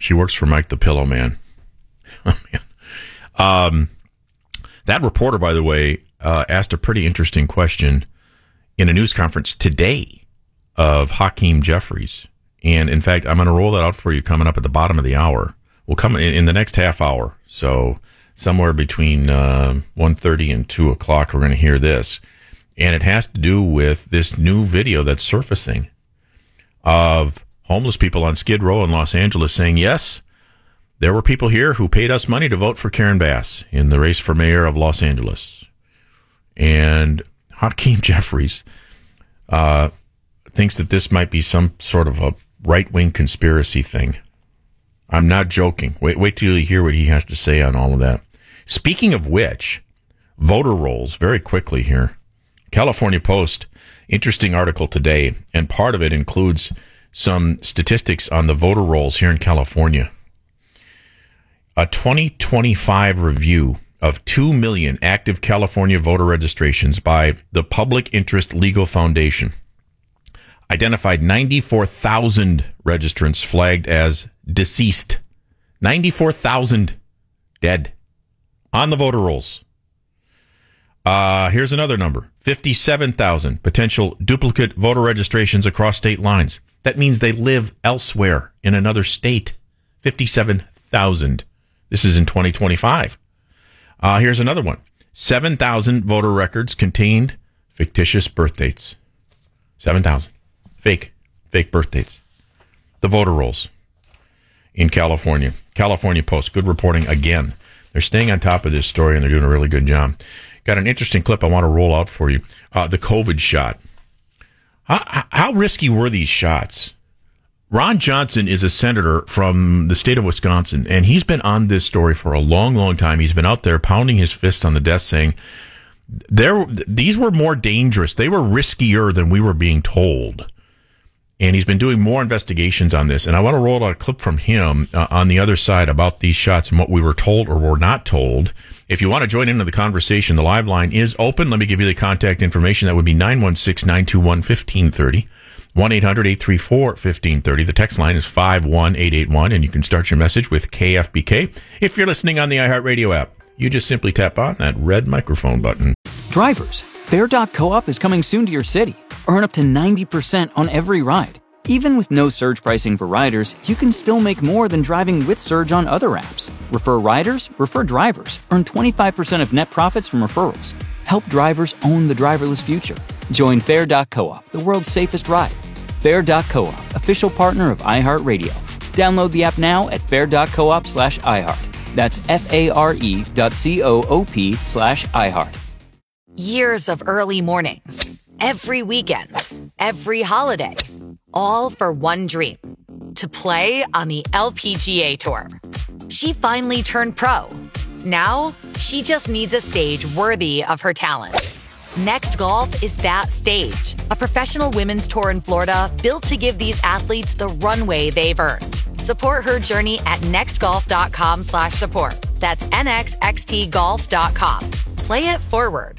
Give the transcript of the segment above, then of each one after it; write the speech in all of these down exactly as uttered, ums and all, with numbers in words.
She works for Mike the Pillow Man. Oh, man. Um, that reporter, by the way, uh, asked a pretty interesting question in a news conference today of Hakeem Jeffries. And, in fact, I'm going to roll that out for you coming up at the bottom of the hour. We'll come in, in the next half hour. So somewhere between uh, one thirty and two o'clock, we're going to hear this. And it has to do with this new video that's surfacing of homeless people on Skid Row in Los Angeles saying, yes, there were people here who paid us money to vote for Karen Bass in the race for mayor of Los Angeles. And Hakeem Jeffries uh, thinks that this might be some sort of a right-wing conspiracy thing. I'm not joking. Wait, wait till you hear what he has to say on all of that. Speaking of which, voter rolls, very quickly here. California Post, interesting article today, and part of it includes some statistics on the voter rolls here in California. A twenty twenty-five review of two million active California voter registrations by the Public Interest Legal Foundation identified ninety-four thousand registrants flagged as deceased. ninety-four thousand dead on the voter rolls. Uh, here's another number. fifty-seven thousand potential duplicate voter registrations across state lines. That means they live elsewhere in another state. fifty-seven thousand. This is in twenty twenty-five. Uh, here's another one. seven thousand voter records contained fictitious birth dates. seven thousand. Fake. Fake birth dates. The voter rolls in California. California Post. Good reporting again. They're staying on top of this story, and they're doing a really good job. Got an interesting clip I want to roll out for you. Uh, the COVID shot. How, how risky were these shots? Ron Johnson is a senator from the state of Wisconsin, and he's been on this story for a long, long time. He's been out there pounding his fists on the desk saying, there, these were more dangerous. They were riskier than we were being told. And he's been doing more investigations on this. And I want to roll out a clip from him uh, on the other side about these shots and what we were told or were not told. If you want to join into the conversation, the live line is open. Let me give you the contact information. That would be nine one six, nine two one, one five three zero. one eight hundred, eight three four, one five three zero. The text line is five one eight eight one, and you can start your message with K F B K. If you're listening on the iHeartRadio app, you just simply tap on that red microphone button. Drivers, Fair dot co-op is coming soon to your city. Earn up to ninety percent on every ride. Even with no surge pricing for riders, you can still make more than driving with Surge on other apps. Refer riders, refer drivers. Earn twenty-five percent of net profits from referrals. Help drivers own the driverless future. Join Fair dot co-op, the world's safest ride. Fair dot co-op, official partner of iHeartRadio. Download the app now at fair dot coop slash iHeart. That's F-A-R-E dot C-O-O-P slash iHeart. Years of early mornings, every weekend, every holiday, all for one dream, to play on the L P G A Tour. She finally turned pro. Now, she just needs a stage worthy of her talent. Next Golf is that stage, a professional women's tour in Florida built to give these athletes the runway they've earned. Support her journey at nextgolf.com slash support. That's N X X T golf dot com. Play it forward.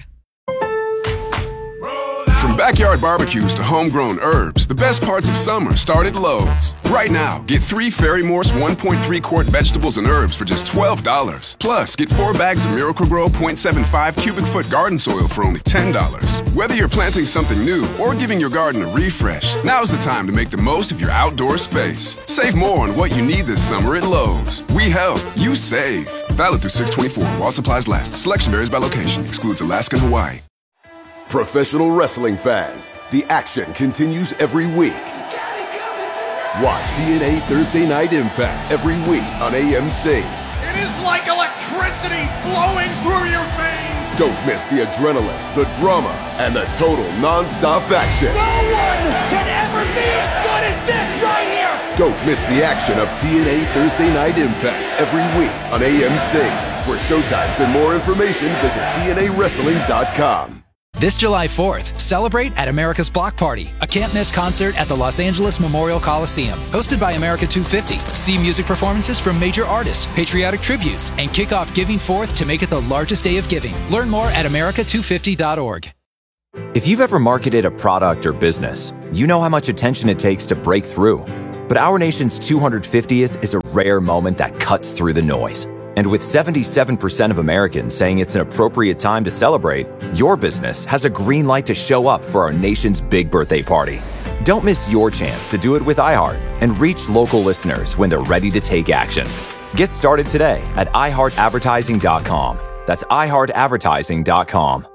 From backyard barbecues to homegrown herbs, the best parts of summer start at Lowe's. Right now, get three Fairy Morse one point three quart vegetables and herbs for just twelve dollars. Plus, get four bags of Miracle-Gro point seven five cubic foot garden soil for only ten dollars. Whether you're planting something new or giving your garden a refresh, now's the time to make the most of your outdoor space. Save more on what you need this summer at Lowe's. We help, you save. Valid through six twenty-four while supplies last. Selection varies by location. Excludes Alaska and Hawaii. Professional wrestling fans, the action continues every week. Watch T N A Thursday Night Impact every week on A M C. It is like electricity flowing through your veins. Don't miss the adrenaline, the drama, and the total non-stop action. No one can ever be as good as this right here. Don't miss the action of T N A Thursday Night Impact every week on A M C. For showtimes and more information, visit T N A wrestling dot com. This July fourth, celebrate at America's Block Party, a can't-miss concert at the Los Angeles Memorial Coliseum. Hosted by America two fifty. See music performances from major artists, patriotic tributes, and kick off Giving Fourth to make it the largest day of giving. Learn more at America two fifty dot org. If you've ever marketed a product or business, you know how much attention it takes to break through. But our nation's two hundred fiftieth is a rare moment that cuts through the noise. And with seventy-seven percent of Americans saying it's an appropriate time to celebrate, your business has a green light to show up for our nation's big birthday party. Don't miss your chance to do it with iHeart and reach local listeners when they're ready to take action. Get started today at i heart advertising dot com. That's i heart advertising dot com.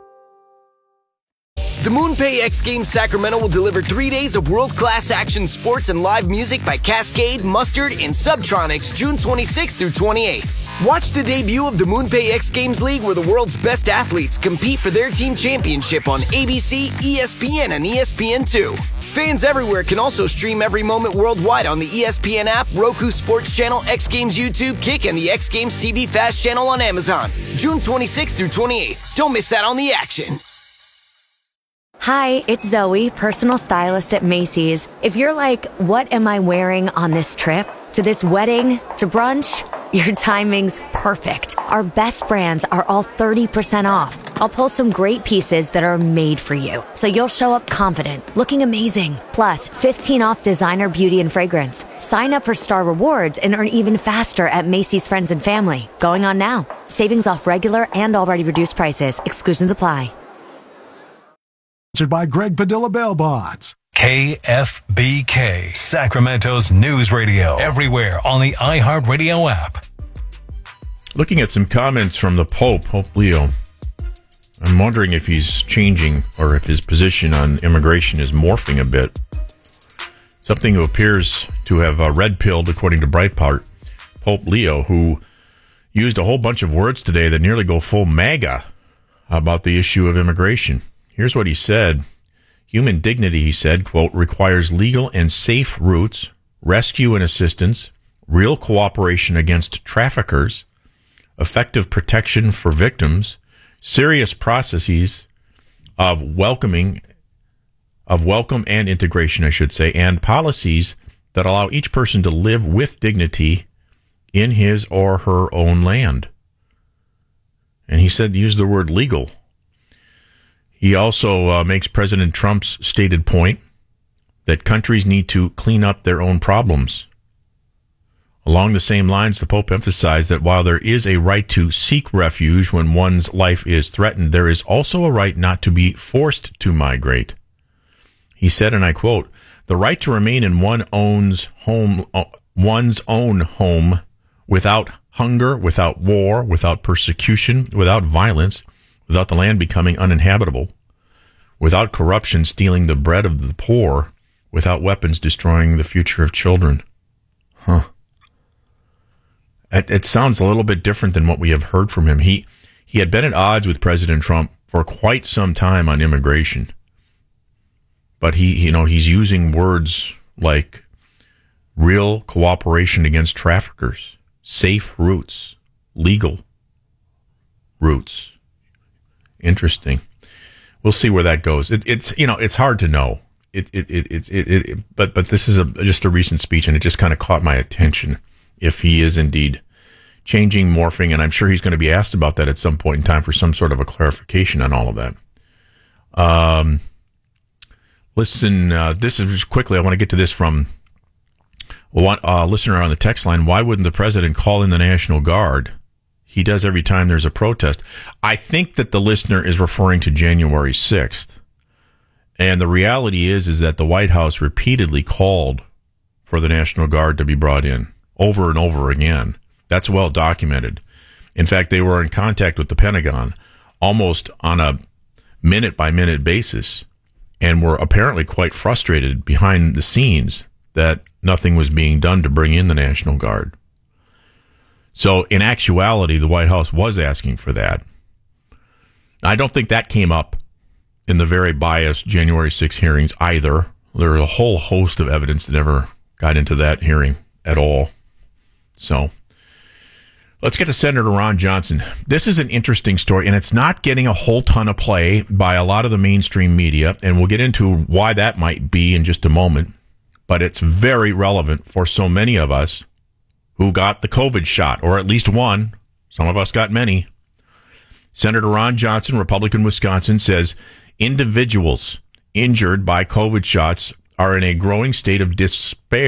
The MoonPay X Games Sacramento will deliver three days of world-class action sports and live music by Cascade, Mustard, and Subtronics June twenty-sixth through twenty-eighth. Watch the debut of the MoonPay X Games League where the world's best athletes compete for their team championship on A B C, E S P N, and E S P N two. Fans everywhere can also stream every moment worldwide on the E S P N app, Roku Sports Channel, X Games YouTube, Kick, and the X Games T V Fast channel on Amazon. June twenty-sixth through twenty-eighth. Don't miss out on the action. Hi, it's Zoe, personal stylist at Macy's. If you're like, what am I wearing on this trip? To this wedding? To brunch? Your timing's perfect. Our best brands are all thirty percent off. I'll pull some great pieces that are made for you, so you'll show up confident, looking amazing. Plus, fifteen off designer beauty and fragrance. Sign up for Star Rewards and earn even faster at Macy's Friends and Family. Going on now. Savings off regular and already reduced prices. Exclusions apply. Sponsored by Greg Padilla Bail Bonds. K F B K, Sacramento's news radio, everywhere on the iHeartRadio app. Looking at some comments from the Pope, Pope Leo, I'm wondering if he's changing or if his position on immigration is morphing a bit. Something who appears to have uh, red-pilled, according to Breitbart, Pope Leo, who used a whole bunch of words today that nearly go full MAGA about the issue of immigration. Here's what he said. Human dignity, he said, quote, requires legal and safe routes, rescue and assistance, real cooperation against traffickers, effective protection for victims, serious processes of welcoming, of welcome and integration, I should say, and policies that allow each person to live with dignity in his or her own land. And he said, use the word legal. He also uh, makes President Trump's stated point that countries need to clean up their own problems. Along the same lines, the Pope emphasized that while there is a right to seek refuge when one's life is threatened, there is also a right not to be forced to migrate. He said, and I quote, the right to remain in one owns home, uh, one's own home without hunger, without war, without persecution, without violence, without the land becoming uninhabitable, without corruption stealing the bread of the poor, without weapons destroying the future of children. Huh. It, it sounds a little bit different than what we have heard from him. He he had been at odds with President Trump for quite some time on immigration. But he, you know, he's using words like real cooperation against traffickers, safe routes, legal routes. Interesting. We'll see where that goes. It, it's you know it's hard to know. It it it it, it, it but but this is a just a recent speech, and it just kind of caught my attention. If he is indeed changing, morphing, and I'm sure he's going to be asked about that at some point in time for some sort of a clarification on all of that. Um, listen, uh, this is just quickly. I want to get to this from one uh, listener on the text line. Why wouldn't the president call in the National Guard? He does every time there's a protest. I think that the listener is referring to January sixth. And the reality is, is that the White House repeatedly called for the National Guard to be brought in over and over again. That's well documented. In fact, they were in contact with the Pentagon almost on a minute-by-minute basis and were apparently quite frustrated behind the scenes that nothing was being done to bring in the National Guard. So, in actuality, the White House was asking for that. I don't think that came up in the very biased January sixth hearings either. There was a whole host of evidence that never got into that hearing at all. So, let's get to Senator Ron Johnson. This is an interesting story, and it's not getting a whole ton of play by a lot of the mainstream media, and we'll get into why that might be in just a moment. But it's very relevant for so many of us who got the COVID shot, or at least one. Some of us got many. Senator Ron Johnson, Republican Wisconsin, says individuals injured by COVID shots are in a growing state of despair. He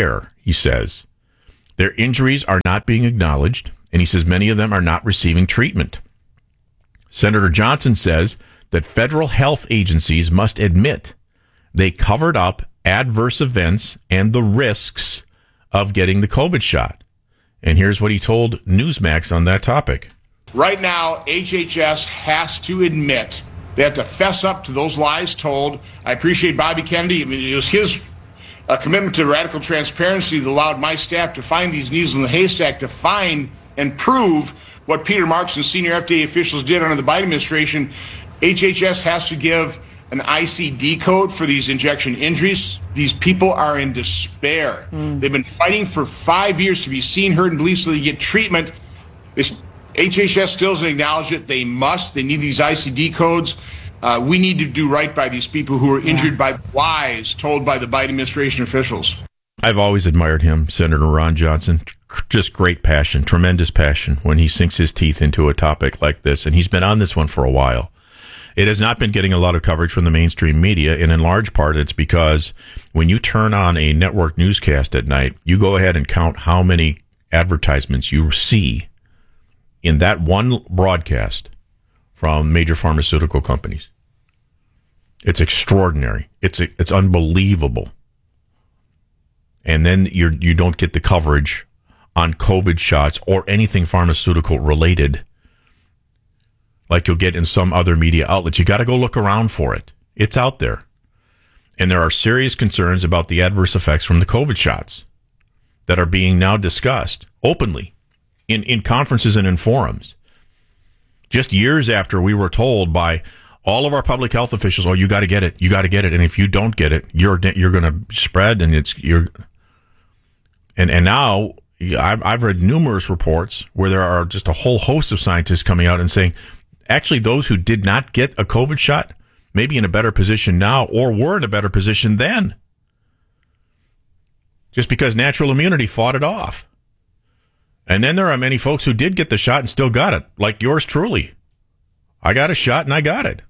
he says. Their injuries are not being acknowledged, and he says many of them are not receiving treatment. Senator Johnson says that federal health agencies must admit they covered up adverse events and the risks of getting the COVID shot. And here's what he told Newsmax on that topic. Right now, H H S has to admit they have to fess up to those lies told. I appreciate Bobby Kennedy. I mean, it was his uh, commitment to radical transparency that allowed my staff to find these needles in the haystack, to find and prove what Peter Marks and senior F D A officials did under the Biden administration. H H S has to give an I C D code for these injection injuries. These people are in despair. Mm. They've been fighting for five years to be seen, heard, and believed so they get treatment. This H H S still doesn't acknowledge it. They must. They need these I C D codes. Uh, we need to do right by these people who are injured yeah. by lies told by the Biden administration officials. I've always admired him, Senator Ron Johnson. Just great passion, tremendous passion when he sinks his teeth into a topic like this. And he's been on this one for a while. It has not been getting a lot of coverage from the mainstream media, and in large part it's because when you turn on a network newscast at night, you go ahead and count how many advertisements you see in that one broadcast from major pharmaceutical companies. It's extraordinary. It's it's unbelievable. And then you you don't get the coverage on COVID shots or anything pharmaceutical related like you'll get in some other media outlets. You got to go look around for it. It's out there. And there are serious concerns about the adverse effects from the COVID shots that are being now discussed openly in, in conferences and in forums. Just years after we were told by all of our public health officials, oh, you got to get it. You got to get it. And if you don't get it, you're you're going to spread and it's you're and and now I've I've read numerous reports where there are just a whole host of scientists coming out and saying, actually, those who did not get a COVID shot may be in a better position now or were in a better position then. Just because natural immunity fought it off. And then there are many folks who did get the shot and still got it, like yours truly. I got a shot and I got it.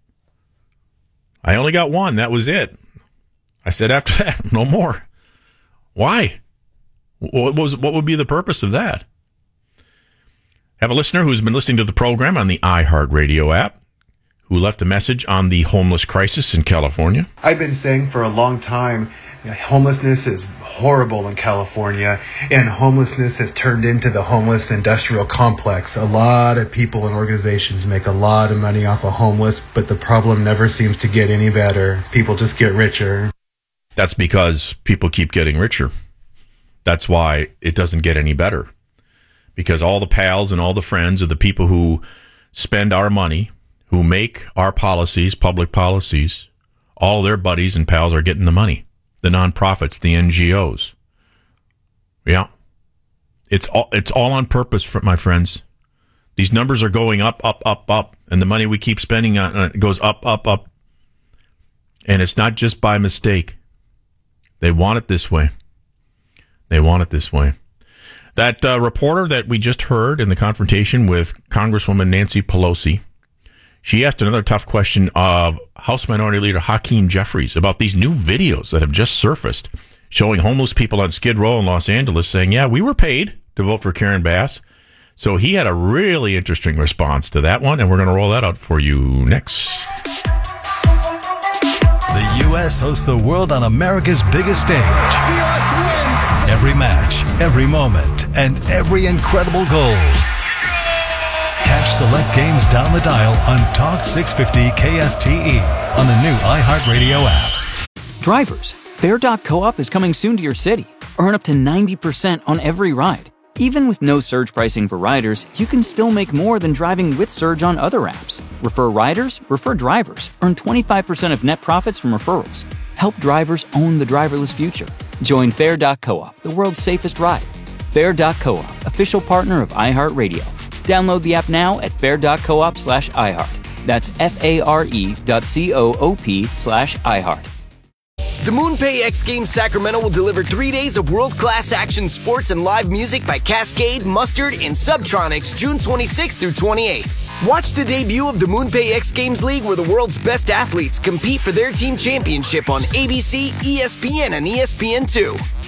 I only got one. That was it. I said after that, no more. Why? What was what would be the purpose of that? Have a listener who's been listening to the program on the iHeartRadio app who left a message on the homeless crisis in California. I've been saying for a long time, homelessness is horrible in California, and homelessness has turned into the homeless industrial complex. A lot of people and organizations make a lot of money off of homeless, but the problem never seems to get any better. People just get richer. That's because people keep getting richer. That's why it doesn't get any better. Because all the pals and all the friends of the people who spend our money, who make our policies, public policies, all their buddies and pals are getting the money. The nonprofits, the N G Os. Yeah. It's all, it's all on purpose, for my friends. These numbers are going up, up, up, up. And the money we keep spending on it goes up, up, up. And it's not just by mistake. They want it this way. They want it this way. That uh, reporter that we just heard in the confrontation with Congresswoman Nancy Pelosi, she asked another tough question of House Minority Leader Hakeem Jeffries about these new videos that have just surfaced showing homeless people on Skid Row in Los Angeles saying, yeah, we were paid to vote for Karen Bass. So he had a really interesting response to that one, and we're going to roll that out for you next. The U S hosts the world on America's biggest stage. The U S wins! Every match, every moment, and every incredible goal. Catch select games down the dial on Talk six fifty K S T E on the new iHeartRadio app. Drivers, Fare dot co-op is coming soon to your city. Earn up to ninety percent on every ride. Even with no surge pricing for riders, you can still make more than driving with Surge on other apps. Refer riders, refer drivers. Earn twenty-five percent of net profits from referrals. Help drivers own the driverless future. Join Fare dot co-op, the world's safest ride. Fare dot co-op, official partner of iHeartRadio. Download the app now at fare dot coop slash iHeart. That's F-A-R-E dot C-O-O-P slash iHeart. The MoonPay X Games Sacramento will deliver three days of world-class action sports and live music by Cascade, Mustard, and Subtronics June twenty-sixth through twenty-eighth. Watch the debut of the MoonPay X Games League where the world's best athletes compete for their team championship on A B C, E S P N, and E S P N two.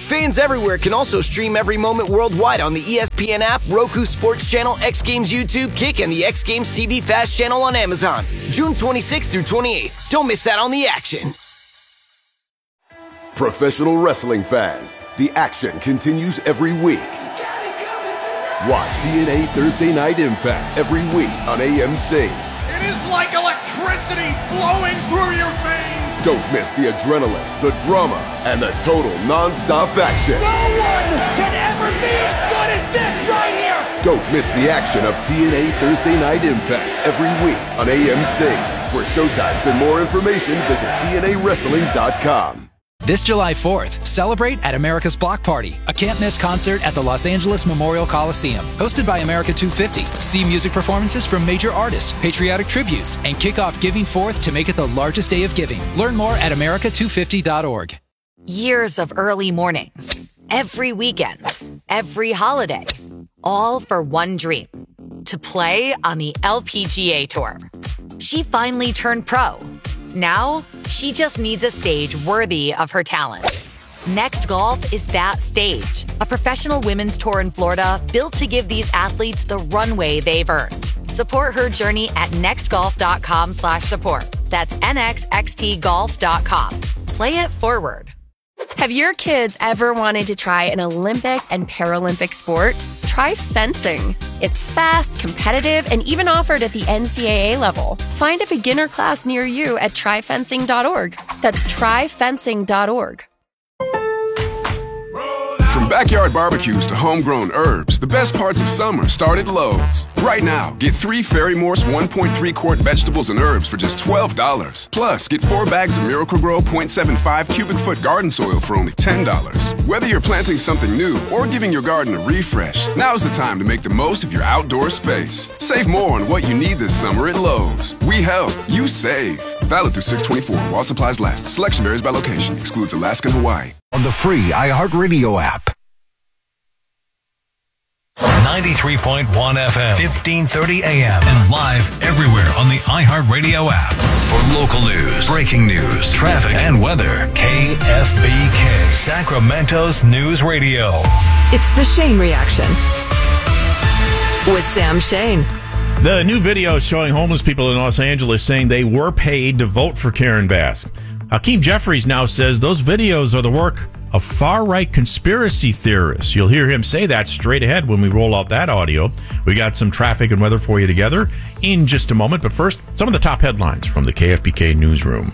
Fans everywhere can also stream every moment worldwide on the E S P N app, Roku Sports Channel, X Games YouTube, Kick, and the X Games T V Fast channel on Amazon. June twenty-sixth through twenty-eighth. Don't miss out on the action. Professional wrestling fans, the action continues every week. Watch T N A Thursday Night Impact every week on A M C. It is like electricity flowing through your veins. Don't miss the adrenaline, the drama, and the total non-stop action. No one can ever be as good as this right here. Don't miss the action of T N A Thursday Night Impact every week on A M C. For showtimes and more information, visit T N A wrestling dot com. This July fourth, celebrate at America's Block Party, a can't-miss concert at the Los Angeles Memorial Coliseum. Hosted by America two fifty. See music performances from major artists, patriotic tributes, and kick off Giving Forth to make it the largest day of giving. Learn more at America two fifty dot org. Years of early mornings, every weekend, every holiday, all for one dream, to play on the L P G A Tour. She finally turned pro. Now, she just needs a stage worthy of her talent. Next Golf is that stage, a professional women's tour in Florida built to give these athletes the runway they've earned. Support her journey at nextgolf.com slash support. That's nxxtgolf dot com. Play it forward. Have your kids ever wanted to try an Olympic and Paralympic sport? Try fencing. It's fast, competitive, and even offered at the N C double A level. Find a beginner class near you at try fencing dot org. That's try fencing dot org. From backyard barbecues to homegrown herbs, the best parts of summer start at Lowe's. Right now, get three Ferry Morse one point three quart vegetables and herbs for just twelve dollars. Plus, get four bags of Miracle-Gro point seven five cubic foot garden soil for only ten dollars. Whether you're planting something new or giving your garden a refresh, now's the time to make the most of your outdoor space. Save more on what you need this summer at Lowe's. We help, you save. Valid through six twenty-four while supplies last. Selection varies by location. Excludes Alaska and Hawaii. On the free iHeartRadio app. ninety-three point one F M, fifteen thirty A M, and live everywhere on the iHeartRadio app. For local news, breaking news, traffic, and weather, K F B K, Sacramento's News Radio. It's the Shane Reaction with Sam Shane. The new video showing homeless people in Los Angeles saying they were paid to vote for Karen Bass. Hakeem Jeffries now says those videos are the work of far-right conspiracy theorists. You'll hear him say that straight ahead when we roll out that audio. We got some traffic and weather for you together in just a moment. But first, some of the top headlines from the K F B K Newsroom.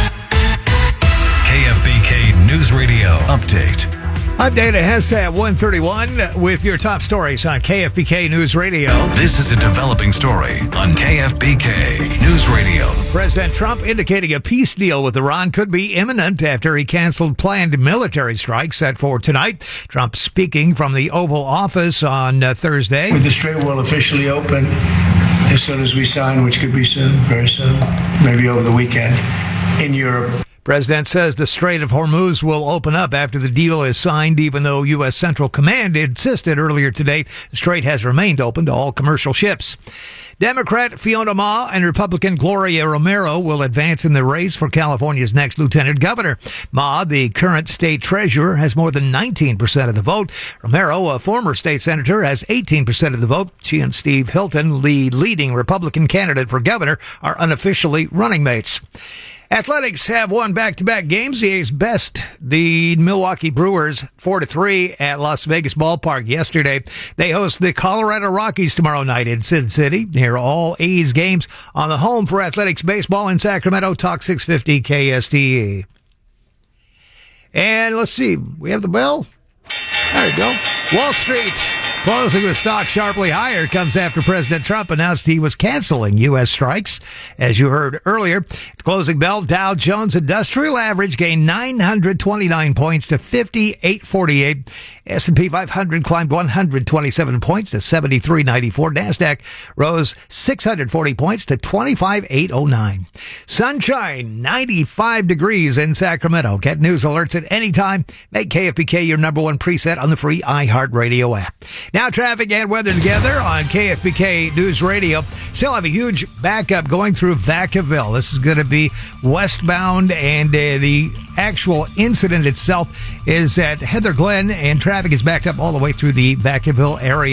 K F B K News Radio Update. I'm Dana Hess at one thirty-one with your top stories on K F B K News Radio. This is a developing story on K F B K News Radio. President Trump indicating a peace deal with Iran could be imminent after he canceled planned military strikes set for tonight. Trump speaking from the Oval Office on uh, Thursday. With the Strait will officially open as soon as we sign, which could be soon, very soon, maybe over the weekend, in Europe. President says the Strait of Hormuz will open up after the deal is signed, even though U S. Central Command insisted earlier today the Strait has remained open to all commercial ships. Democrat Fiona Ma and Republican Gloria Romero will advance in the race for California's next lieutenant governor. Ma, the current state treasurer, has more than nineteen percent of the vote. Romero, a former state senator, has eighteen percent of the vote. She and Steve Hilton, the leading Republican candidate for governor, are unofficially running mates. Athletics have won back-to-back games. The A's best the Milwaukee Brewers four to three at Las Vegas Ballpark yesterday. They host the Colorado Rockies tomorrow night in Sin City. Hear all A's games on the home for Athletics baseball in Sacramento. Talk six fifty K S T E. And let's see. We have the bell. There you go. Wall Street closing with stock sharply higher comes after President Trump announced he was canceling U S strikes. As you heard earlier, at the closing bell, Dow Jones Industrial Average gained nine hundred twenty-nine points to fifty-eight forty-eight. S and P five hundred climbed one hundred twenty-seven points to seventy-three ninety-four. NASDAQ rose six hundred forty points to twenty-five eight oh nine. Sunshine, ninety-five degrees in Sacramento. Get news alerts at any time. Make K F B K your number one preset on the free iHeartRadio app. Now traffic and weather together on K F B K News Radio. Still have a huge backup going through Vacaville. This is going to be westbound, and uh, the actual incident itself is at Heather Glen, and traffic is backed up all the way through the Vacaville area.